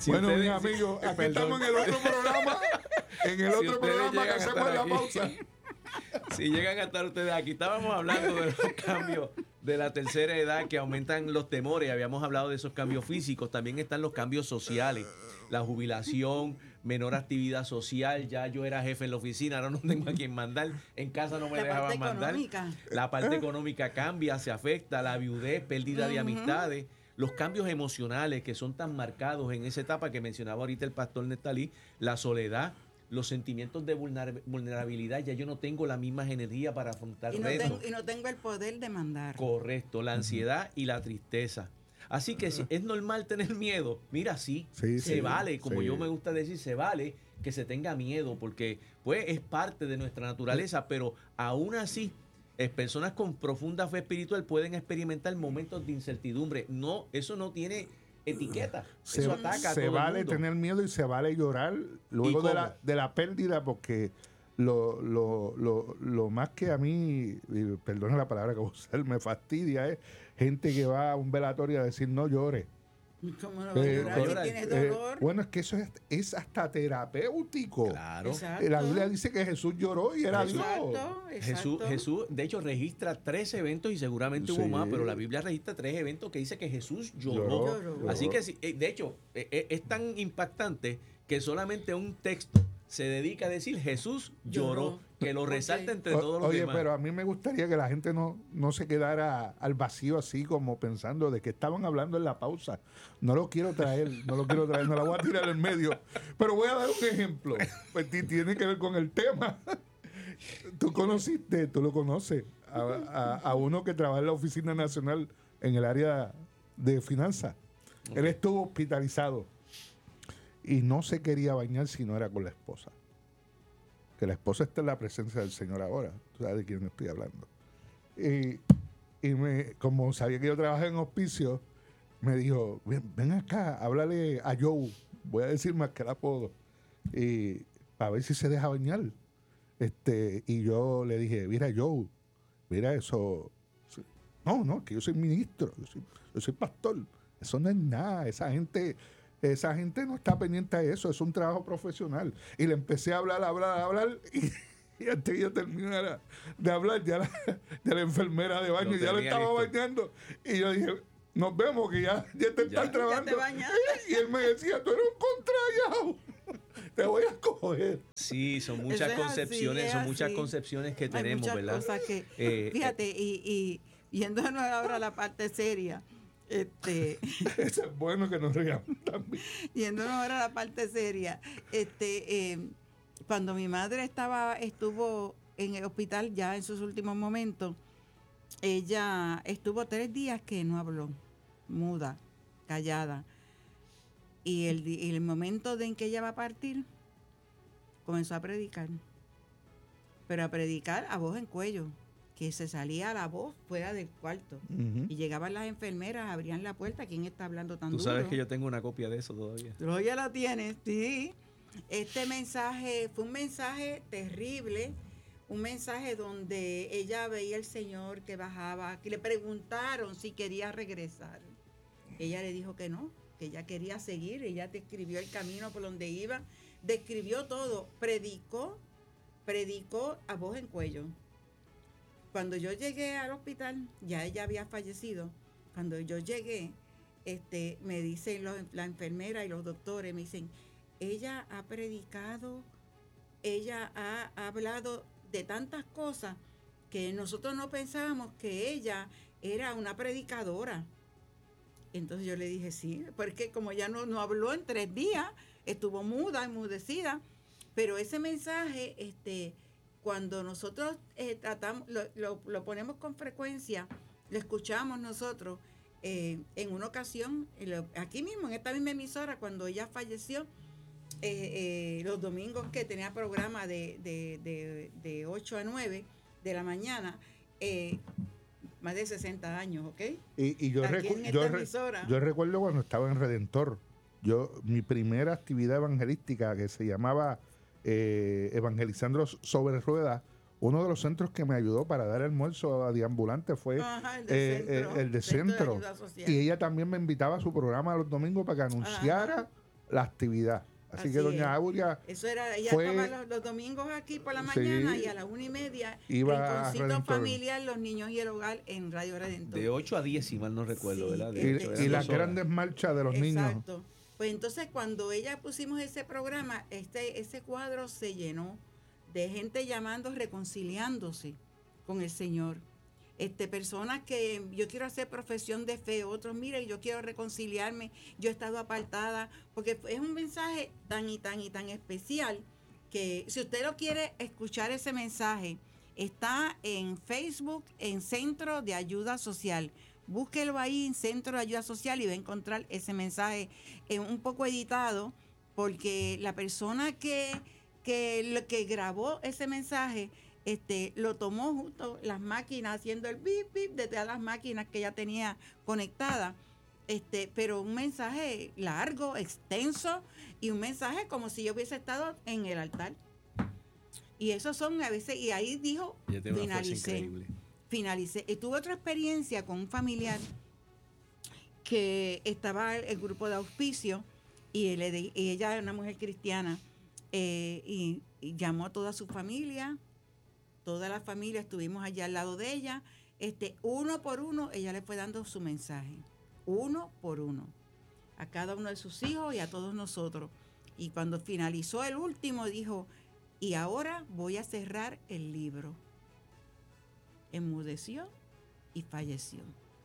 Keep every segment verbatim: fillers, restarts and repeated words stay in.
Si bueno, ustedes, mis amigos, aquí perdón. estamos en el otro programa. En el Si otro ustedes programa que llegan a hacemos estar en la aquí, pausa. Si llegan a estar ustedes aquí, estábamos hablando de los cambios de la tercera edad que aumentan los temores. Habíamos hablado de esos cambios físicos. También están los cambios sociales. La jubilación, menor actividad social. Ya yo era jefe en la oficina, ahora no tengo a quien mandar. En casa no me La dejaban parte mandar. económica. La parte económica cambia, se afecta. La viudez, pérdida de Ujú. amistades. Los cambios emocionales que son tan marcados en esa etapa que mencionaba ahorita el pastor Nestalí. La soledad. Los sentimientos de vulner- vulnerabilidad, ya yo no tengo las mismas energías para afrontar Y no, retos. tengo, y no tengo el poder de mandar. Correcto, la ansiedad y la tristeza. Así que si es normal tener miedo, mira, sí, Sí, se sí, vale, como sí. yo me gusta decir, se vale que se tenga miedo, porque pues es parte de nuestra naturaleza, pero aún así, eh, personas con profunda fe espiritual pueden experimentar momentos de incertidumbre. No, eso no tiene etiqueta. Se, Eso ataca a se todo vale el mundo. tener miedo y se vale llorar luego ¿Y de la, cómo? de la pérdida, porque lo, lo, lo, lo más que a mí, y perdona la palabra que voy a usar, me fastidia es gente que va a un velatorio a decir no llores. ¿Cómo no va a Eh, llorar si llorar. tienes Eh, dolor? bueno, es que eso es, es hasta terapéutico. Claro. Exacto. La Biblia dice que Jesús lloró y era Dios. Exacto, exacto. Jesús, Jesús, de hecho, registra tres eventos y seguramente hubo Sí. más, pero la Biblia registra tres eventos que dice que Jesús lloró. Lloró, Lloró. Así que, sí, eh, de hecho, eh, eh, es tan impactante que solamente un texto se dedica a decir Jesús lloró, Lloró. que lo Ok. resalta entre O- todos los Oye, demás. pero a mí me gustaría que la gente no, no se quedara al vacío así como pensando de que estaban hablando en la pausa. No lo quiero traer, no lo quiero traer, no la voy a tirar en medio. Pero voy a dar un ejemplo. Pues ti- tiene que ver con el tema. Tú conociste, tú lo conoces, a, a- a uno que trabaja en la Oficina Nacional en el área de finanzas. Él estuvo hospitalizado y no se quería bañar si no era con la esposa. Que la esposa está en la presencia del Señor ahora. Tú sabes de quién estoy hablando. Y, y me, como sabía que yo trabajaba en hospicio, me dijo, ven, ven acá, háblale a Joe. Voy a decir más que el apodo. Y para ver si se deja bañar. Este, y yo le dije, mira Joe, mira eso. No, no, que yo soy ministro, yo soy, yo soy pastor. Eso no es nada. Esa gente... Esa gente no está pendiente a eso, es un trabajo profesional. Y le empecé a hablar, a hablar, a hablar, y, y antes que yo terminara de hablar, ya la, ya la enfermera de baño Lo ya lo tenía estaba listo. bañando. Y yo dije, nos vemos, que ya, ya te Ya. están trabajando. Ya te bañaste. Y él me decía, tú eres un contrariado, te voy a coger. Sí, son Eso muchas es así, concepciones, es son muchas así. concepciones que Hay tenemos, muchas ¿verdad? cosas que, Eh, fíjate, y, y yéndonos ahora a la parte seria, este, Eso es bueno que nos reíamos también. yéndonos ahora a la parte seria, este, eh, cuando mi madre estaba, estuvo en el hospital ya en sus últimos momentos, ella estuvo tres días que no habló, muda, callada. Y el, di- y el momento de en que ella va a partir, comenzó a predicar. Pero a predicar a voz en cuello, que se salía la voz fuera del cuarto. Ujú. Y llegaban las enfermeras, abrían la puerta. ¿Quién está hablando tan Tú duro? sabes que yo tengo una copia de eso todavía. Tú ya la tienes, sí. Este mensaje fue un mensaje terrible, un mensaje donde ella veía al Señor que bajaba, que le preguntaron si quería regresar. Ella le dijo que no, que ella quería seguir, ella describió el camino por donde iba, describió todo, predicó, predicó a voz en cuello. Cuando yo llegué al hospital, ya ella había fallecido. Cuando yo llegué, este, me dicen los- la enfermera y los doctores, me dicen, ella ha predicado, ella ha, ha hablado de tantas cosas que nosotros no pensábamos que ella era una predicadora. Entonces yo le dije, sí, porque como ella no, no habló en tres días, estuvo muda, enmudecida, pero ese mensaje, este, cuando nosotros eh, tratamos, lo, lo, lo ponemos con frecuencia, lo escuchamos nosotros, eh, en una ocasión, en lo- aquí mismo, en esta misma emisora, cuando ella falleció, eh, eh, los domingos que tenía programa de, de, de, de ocho a nueve de la mañana, eh, más de sesenta años, ¿ok? Y, y yo, Aquí recu- en esta yo, re- emisora. yo recuerdo cuando estaba en Redentor, yo mi primera actividad evangelística que se llamaba eh, Evangelizando sobre Ruedas, uno de los centros que me ayudó para dar almuerzo a deambulantes fue Ajá, el de eh, centro, eh, el de Centro de centro. Ayuda Social. Y ella también me invitaba a su programa los domingos para que anunciara la actividad. Así, Así que doña es. Aurea Eso era, ella fue- estaba los, los domingos aquí por la Sí. mañana y a las una y media Iba a Rinconcito Redentor. Familiar, Los Niños y el Hogar en Radio Redentor. De ocho a diez, si mal no recuerdo, Sí, ¿verdad? De y, hecho, este, eran y las dos horas. grandes marchas de los niños. Exacto. Pues entonces cuando ella pusimos ese programa, este ese cuadro se llenó de gente llamando, reconciliándose con el Señor. Este, personas que yo quiero hacer profesión de fe, otros, mire, yo quiero reconciliarme, yo he estado apartada, porque es un mensaje tan y tan y tan especial que si usted lo quiere escuchar ese mensaje, está en Facebook, en Centro de Ayuda Social. Búsquelo ahí en Centro de Ayuda Social y va a encontrar ese mensaje eh, un poco editado, porque la persona que, que, lo que grabó ese mensaje este, lo tomó justo las máquinas, haciendo el bip, bip de todas las máquinas que ella tenía conectadas. Este, pero un mensaje largo, extenso, y un mensaje como si yo hubiese estado en el altar. Y esos son a veces, y ahí dijo, Ella tiene una fuerza finalicé. increíble. Finalicé. Y tuve otra experiencia con un familiar que estaba el grupo de auspicio y, él, y ella era una mujer cristiana eh, y, y llamó a toda su familia, toda la familia, estuvimos allá al lado de ella, este, uno por uno ella le fue dando su mensaje, uno por uno, a cada uno de sus hijos y a todos nosotros. Y cuando finalizó el último dijo, y ahora voy a cerrar el libro. Enmudeció y falleció.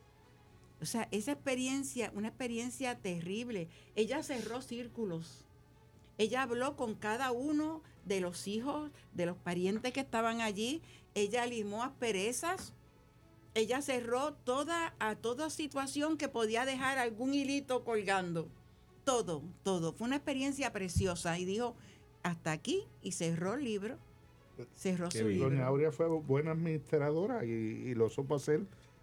O sea, esa experiencia, una experiencia terrible. Ella cerró círculos. Ella habló con cada uno de los hijos, de los parientes que estaban allí. Ella limó asperezas. Ella cerró toda, a toda situación que podía dejar algún hilito colgando. Todo, todo. Fue una experiencia preciosa. Y dijo, hasta aquí, y cerró el libro. Cerró Qué su bien. libro. Doña Aurea fue buena administradora y, y lo supo hacer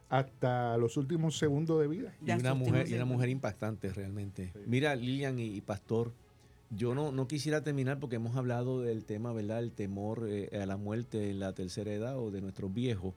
hasta los últimos segundos de vida. Y Ya una sus mujer, últimos y una segundos. mujer impactante realmente. Sí. Mira, Lilian y, y Pastor, yo no, no quisiera terminar porque hemos hablado del tema, ¿verdad? El temor eh, a la muerte en la tercera edad o de nuestros viejos.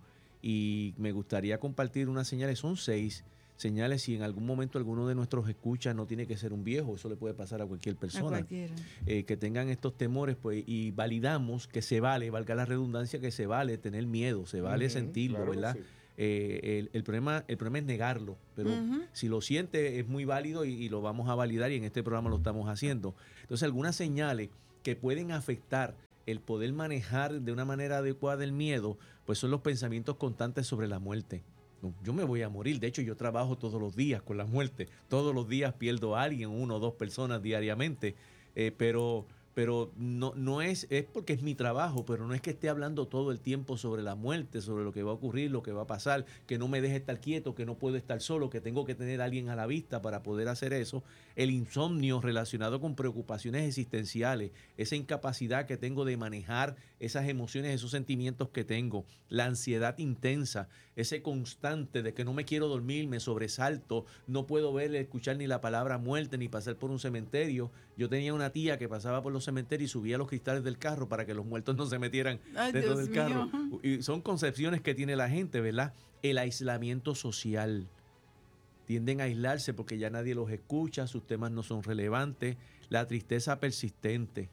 Y me gustaría compartir unas señales, son seis señales. Si en algún momento alguno de nuestros escuchas no tiene que ser un viejo, eso le puede pasar a cualquier A persona. cualquiera. Eh, que tengan estos temores, pues, y validamos que se vale, valga la redundancia, que se vale tener miedo, se vale Ujú, sentirlo, claro que ¿verdad? sí. Eh, el, el problema, el problema es negarlo, pero Ujú. si lo siente es muy válido y, y lo vamos a validar y en este programa lo estamos haciendo. Entonces, algunas señales que pueden afectar el poder manejar de una manera adecuada el miedo, pues son los pensamientos constantes sobre la muerte. No, yo me voy a morir, de hecho yo trabajo todos los días con la muerte, todos los días pierdo a alguien, uno o dos personas diariamente, eh, pero, pero no, no es, es porque es mi trabajo, pero no es que esté hablando todo el tiempo sobre la muerte, sobre lo que va a ocurrir, lo que va a pasar, que no me deje estar quieto, que no puedo estar solo, que tengo que tener a alguien a la vista para poder hacer eso. El insomnio relacionado con preocupaciones existenciales, esa incapacidad que tengo de manejar esas emociones, esos sentimientos que tengo, la ansiedad intensa, ese constante de que no me quiero dormir, me sobresalto, no puedo ver, escuchar ni la palabra muerte, ni pasar por un cementerio. Yo tenía una tía que pasaba por los cementerios y subía los cristales del carro para que los muertos no se metieran Ay, dentro Dios del carro. mío. Y son concepciones que tiene la gente, ¿verdad? El aislamiento social. Tienden a aislarse porque ya nadie los escucha, sus temas no son relevantes, la tristeza persistente,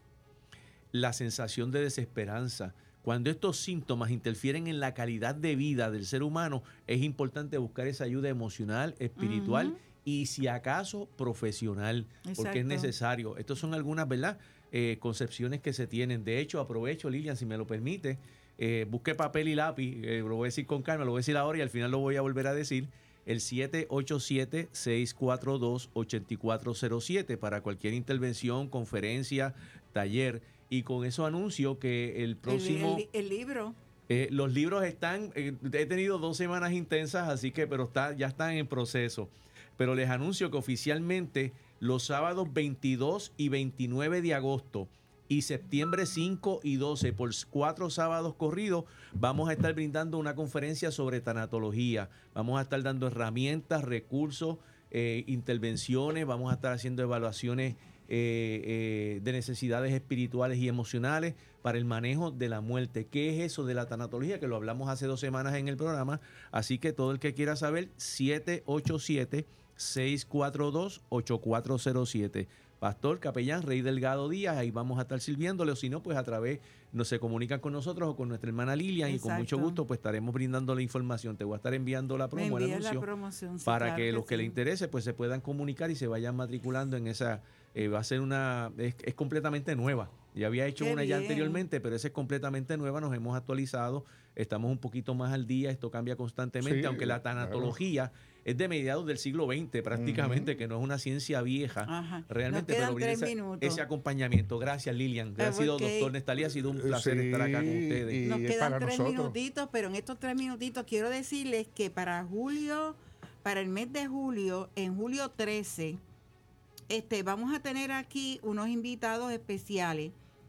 la sensación de desesperanza. Cuando estos síntomas interfieren en la calidad de vida del ser humano, es importante buscar esa ayuda emocional, espiritual Ujú. y si acaso profesional, porque Exacto. es necesario. Estas son algunas, ¿verdad? Eh, concepciones que se tienen. De hecho, aprovecho, Lilian, si me lo permite, eh, busque papel y lápiz, eh, lo voy a decir con calma, lo voy a decir ahora y al final lo voy a volver a decir. El siete ocho siete, seis cuatro dos, ocho cuatro cero siete para cualquier intervención, conferencia, taller. Y con eso anuncio que el El, próximo... el- el libro. Eh, los libros están, eh, he tenido dos semanas intensas, así que, pero está, ya están en proceso. Pero les anuncio que oficialmente los sábados veintidós y veintinueve de agosto y septiembre cinco y doce, por cuatro sábados corridos, vamos a estar brindando una conferencia sobre tanatología. Vamos a estar dando herramientas, recursos, eh, intervenciones, vamos a estar haciendo evaluaciones Eh, eh, de necesidades espirituales y emocionales para el manejo de la muerte. ¿Qué es eso de la tanatología? Que lo hablamos hace dos semanas en el programa. Así que todo el que quiera saber, siete ocho siete, seis cuatro dos, ocho cuatro cero siete. Pastor, capellán, Rey Delgado Díaz, ahí vamos a estar sirviéndole, o si no, pues a través, no se comunican con nosotros o con nuestra hermana Lilian. Exacto. Y con mucho gusto pues estaremos brindando la información. Te voy a estar enviando la promo, el anuncio, la promoción, sí, para claro que, que los sí. que les interese pues se puedan comunicar y se vayan matriculando en esa, eh, va a ser una, es, es completamente nueva. Ya había hecho Qué una bien. ya anteriormente, pero esa es completamente nueva, nos hemos actualizado, estamos un poquito más al día, esto cambia constantemente, Sí, aunque la tanatología claro. es de mediados del siglo veinte prácticamente, uh-huh. que no es una ciencia vieja. Ajá. Realmente, Nos pero quedan tres ese, minutos. ese acompañamiento. Gracias, Lilian. Gracias, sido, Okay. doctor Nestalí, ha sido un placer sí, estar acá con ustedes. Y Nos quedan para tres nosotros. minutitos, pero en estos tres minutitos quiero decirles que para julio, para el mes de julio, en julio trece, este, vamos a tener aquí unos invitados especiales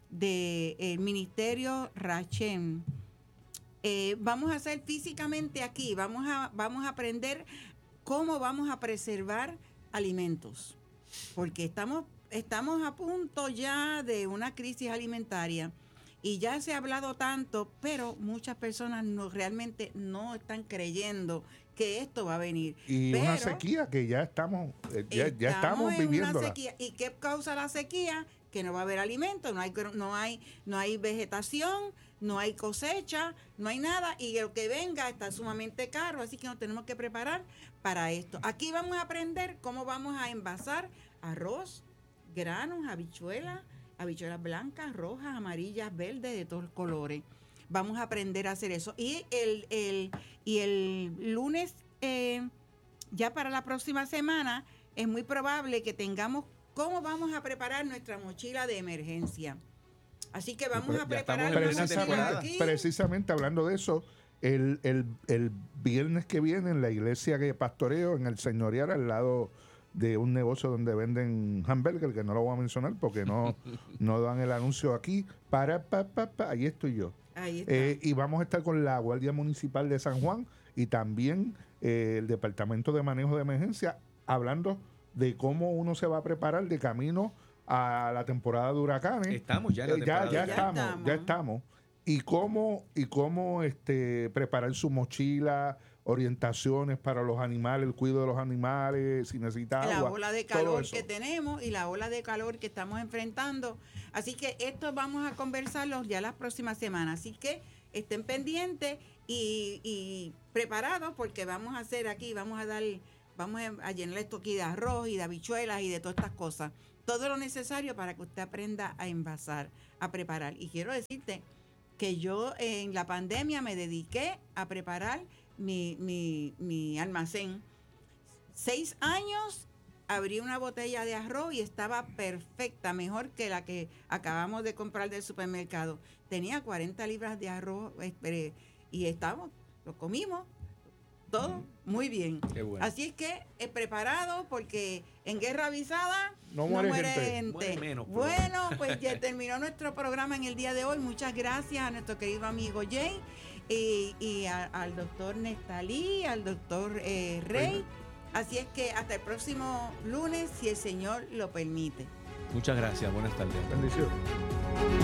del Ministerio Rachem. Eh, vamos a hacer físicamente aquí, vamos a, vamos a aprender cómo vamos a preservar alimentos, porque estamos, estamos a punto ya de una crisis alimentaria y ya se ha hablado tanto, pero muchas personas no realmente no están creyendo que esto va a venir. Y pero una sequía que ya estamos, ya, ya estamos en viviendo. Una sequía. ¿Y qué causa la sequía? Que no va a haber alimento, no hay, no hay, no hay vegetación, no hay cosecha, no hay nada, y lo que venga está sumamente caro, así que nos tenemos que preparar para esto. Aquí vamos a aprender cómo vamos a envasar arroz, granos, habichuelas, habichuelas blancas, rojas, amarillas, verdes, de todos los colores. Vamos a aprender a hacer eso. Y el, el, y el lunes, eh, ya para la próxima semana, es muy probable que tengamos cómo vamos a preparar nuestra mochila de emergencia. Así que vamos a preparar precisamente, precisamente hablando de eso, el, el, el viernes que viene en la iglesia que pastoreo, en el señorial, al lado de un negocio donde venden hamburger, que no lo voy a mencionar porque no, no dan el anuncio aquí, para, pa, pa, pa, ahí estoy yo. Ahí está. Eh, y vamos a estar con la Guardia Municipal de San Juan y también eh, el Departamento de Manejo de Emergencia, hablando de cómo uno se va a preparar de camino a la temporada de huracanes. Estamos ya en la eh, temporada. Ya, ya, ya estamos, estamos, ya estamos. Y cómo, y cómo este, preparar su mochila, orientaciones para los animales, el cuidado de los animales, si necesita agua. La ola de calor que tenemos y la ola de calor que estamos enfrentando. Así que esto vamos a conversarlo ya las próximas semanas. Así que estén pendientes y, y preparados porque vamos a hacer aquí, vamos a dar... Vamos a llenar esto aquí de arroz y de habichuelas y de todas estas cosas. Todo lo necesario para que usted aprenda a envasar, a preparar. Y quiero decirte que yo en la pandemia me dediqué a preparar mi, mi, mi almacén. Seis años abrí una botella de arroz y estaba perfecta, mejor que la que acabamos de comprar del supermercado. Tenía cuarenta libras de arroz y estábamos, lo comimos. Todo muy bien. Bueno. Así es que es preparado porque en guerra avisada no no muere, muere gente. gente. Muere menos, bueno, pues ya terminó nuestro programa en el día de hoy. Muchas gracias a nuestro querido amigo Jay y, y a, al doctor Nestalí, al doctor eh, Rey. Así es que hasta el próximo lunes, si el Señor lo permite. Muchas gracias. Buenas tardes. Bendiciones.